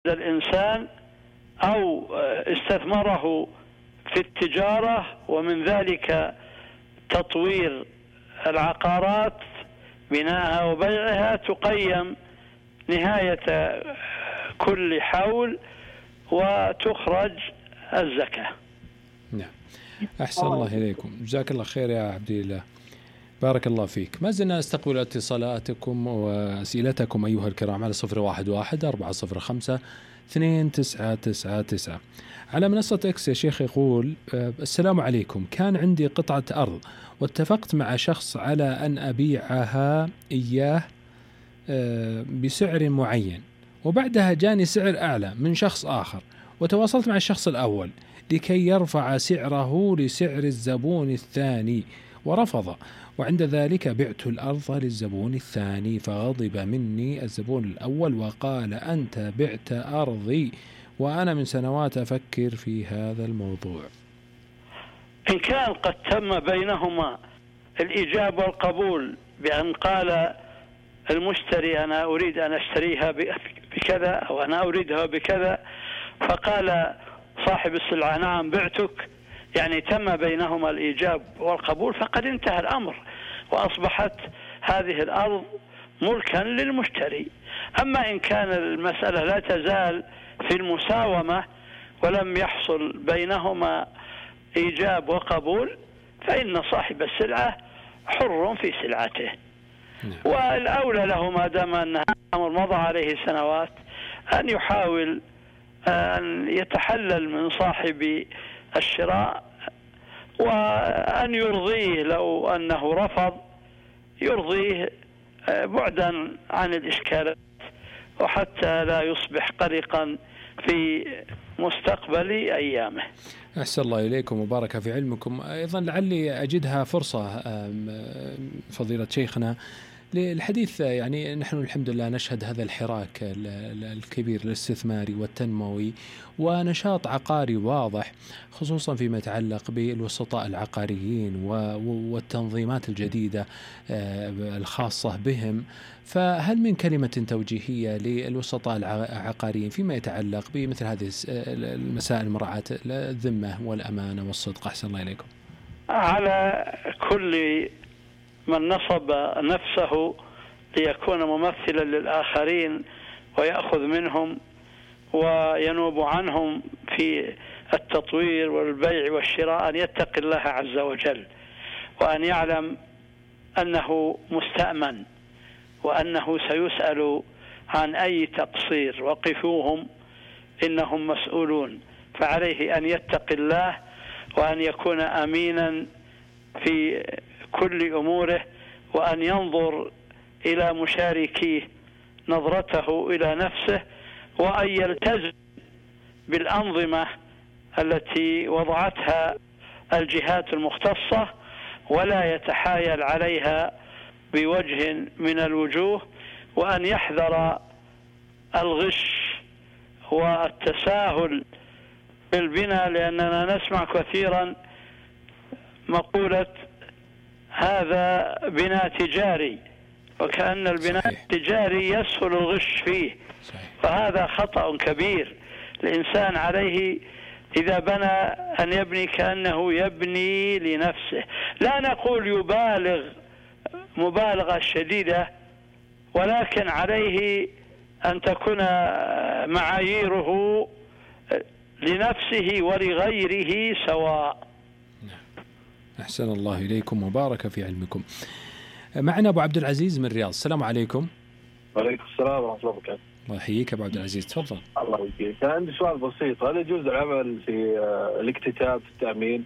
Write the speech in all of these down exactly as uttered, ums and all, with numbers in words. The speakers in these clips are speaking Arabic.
الإنسان أو استثمره في التجارة، ومن ذلك تطوير العقارات بناءها وبيعها، تقيم نهاية كل حول وتخرج الزكاة. نعم، أحسن الله إليكم، جزاك الله خير يا عبد الله، بارك الله فيك. ما زلنا نستقبل اتصالاتكم وأسئلتكم أيها الكرام على صفر واحد واحد أربعة صفر خمسة اثنين تسعة تسعة تسعة. على منصة إكس يا شيخ يقول: السلام عليكم، كان عندي قطعة أرض واتفقت مع شخص على أن أبيعها إياه بسعر معين، وبعدها جاني سعر أعلى من شخص آخر، وتواصلت مع الشخص الأول لكي يرفع سعره لسعر الزبون الثاني ورفض، وعند ذلك بعت الأرض للزبون الثاني، فغضب مني الزبون الأول وقال: أنت بعت أرضي وأنا من سنوات أفكر في هذا الموضوع. إن كان قد تم بينهما الإيجاب والقبول بأن قال المشتري أنا أريد أن أشتريها بكذا أو أنا أريدها بكذا، فقال صاحب السلعة نعم بعتك، يعني تم بينهما الإيجاب والقبول، فقد انتهى الأمر وأصبحت هذه الأرض ملكا للمشتري. أما إن كان المسألة لا تزال في المساومة ولم يحصل بينهما إيجاب وقبول، فإن صاحب السلعة حر في سلعته، والأولى له ما دام أن هذا الأمر مضى عليه سنوات أن يحاول أن يتحلل من صاحب الشراء، وأن يرضيه لو أنه رفض، يرضيه بعدا عن الإشكالات وحتى لا يصبح قلقا في مستقبل أيامه. أحسن الله إليكم وبارك في علمكم. أيضا لعلي أجدها فرصة فضيلة شيخنا للحديث، يعني نحن الحمد لله نشهد هذا الحراك الكبير الاستثماري والتنموي ونشاط عقاري واضح، خصوصا فيما يتعلق بالوسطاء العقاريين والتنظيمات الجديدة الخاصة بهم. فهل من كلمة توجيهية للوسطاء العقاريين فيما يتعلق بمثل هذه المسائل، مراعاة الذمة والأمانة والصدق؟ أحسن الله إليكم. على كل من نصب نفسه ليكون ممثلا للآخرين ويأخذ منهم وينوب عنهم في التطوير والبيع والشراء أن يتقي الله عز وجل، وأن يعلم أنه مستأمن وأنه سيسأل عن أي تقصير، وقفوهم إنهم مسؤولون. فعليه أن يتقي الله وأن يكون أمينا في كل أموره، وأن ينظر إلى مشاركيه نظرته إلى نفسه، وأن يلتزم بالأنظمة التي وضعتها الجهات المختصة ولا يتحايل عليها بوجه من الوجوه، وأن يحذر الغش والتساهل بالبناء، لأننا نسمع كثيرا مقولة هذا بناء تجاري، وكأن البناء صحيح. التجاري يسهل الغش فيه صحيح. فهذا خطأ كبير. الإنسان عليه إذا بنى أن يبني كأنه يبني لنفسه، لا نقول يبالغ مبالغة شديدة، ولكن عليه أن تكون معاييره لنفسه ولغيره سواء. أحسن الله إليكم وبارك في علمكم. معنا أبو عبد العزيز من الرياض. السلام عليكم. وعليكم السلام ورحمة الله وبركاته. الله يحييك أبو عبد العزيز، تفضل. الله يحييك. عندي سؤال بسيط، هل يجوز العمل في الاكتتاب في التأمين؟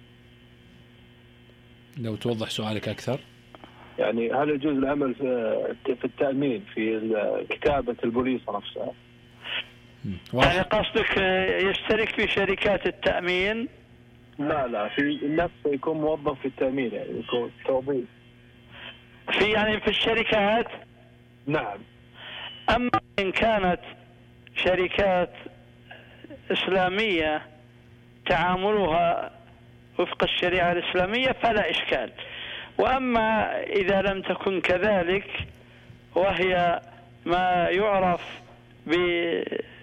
لو توضح سؤالك أكثر. يعني هل يجوز العمل في التأمين في كتابة البوليصة نفسها؟ يعني قصدك يشترك في شركات التأمين؟ لا لا، في النفس يكون موظف في التأمين، يعني يكون توظيف في يعني في الشركات. نعم. أما إن كانت شركات إسلامية تعاملها وفق الشريعة الإسلامية فلا إشكال، وأما إذا لم تكن كذلك وهي ما يعرف ب